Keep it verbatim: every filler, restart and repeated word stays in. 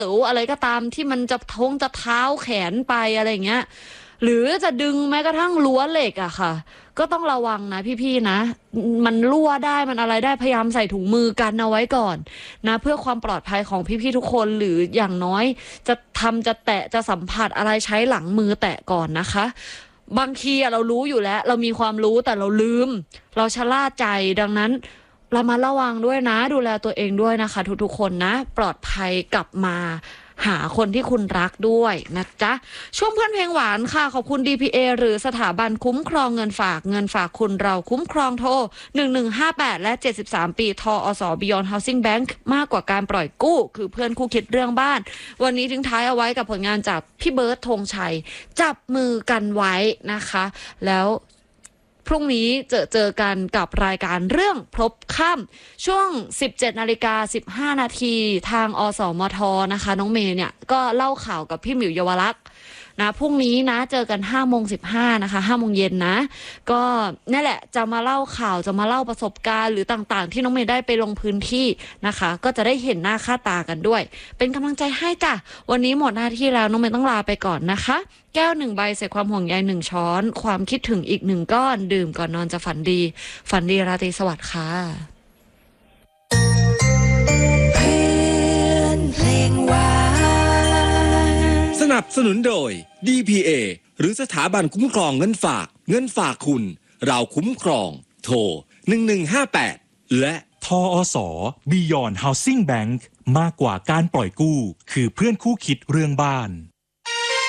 หรืออะไรก็ตามที่มันจะท้องจะเท้าแขนไปอะไรเงี้ยหรือจะดึงแม้กระทั่งรั้วเหล็กอะค่ะก็ต้องระวังนะพี่ๆนะมันรั่วได้มันอะไรได้พยายามใส่ถุงมือกันเอาไว้ก่อนนะเพื่อความปลอดภัยของพี่ๆทุกคนหรืออย่างน้อยจะทำจะแตะจะสัมผัสอะไรใช้หลังมือแตะก่อนนะคะบางทีเรารู้อยู่แล้วเรามีความรู้แต่เราลืมเราชะล่าใจดังนั้นเรามาระวังด้วยนะดูแลตัวเองด้วยนะคะทุกๆคนนะปลอดภัยกลับมาหาคนที่คุณรักด้วยนะจ๊ะช่วงเพื่อนเพลงหวานค่ะขอบคุณ ดี พี เอ หรือสถาบันคุ้มครองเงินฝากเงินฝากคุณเราคุ้มครองโทรหนึ่งหนึ่งห้าแปดและเจ็ดสิบสามปีทอส Beyond Housing Bank มากกว่าการปล่อยกู้คือเพื่อนคู่คิดเรื่องบ้านวันนี้ทิ้งท้ายเอาไว้กับผลงานจากพี่เบิร์ดธงชัยจับมือกันไว้นะคะแล้วพรุ่งนี้เจอเจอกันกับรายการเรื่องพบค่ำช่วง สิบเจ็ดนาฬิกาสิบห้านาทีทางอสมทนะคะน้องเมย์เนี่ยก็เล่าข่าวกับพี่หมิวเยาวลักษณ์นะพรุ่งนี้นะเจอกันห้าโมงสิบห้านะคะห้าโมงเย็นนะก็นี่แหละจะมาเล่าข่าวจะมาเล่าประสบการณ์หรือต่างๆที่น้องเมย์ได้ไปลงพื้นที่นะคะก็จะได้เห็นหน้าค่าตากันด้วยเป็นกำลังใจให้จ้ะวันนี้หมดหน้าที่แล้วน้องเมย์ต้องลาไปก่อนนะคะแก้วหนึ่งใบใส่ความห่วงใยหนึ่งช้อนความคิดถึงอีกหนึ่งก้อนดื่มก่อนนอนจะฝันดีฝันดีราตรีสวัสดิ์ค่ะเพื่อนเพลงหวานสนับสนุนโดย ดี พี เอ หรือสถาบันคุ้มครองเงินฝากเงินฝากคุณเราคุ้มครองโทรหนึ่งหนึ่งห้าแปดและทอส Beyond Housing Bank มากกว่าการปล่อยกู้คือเพื่อนคู่คิดเรื่องบ้าน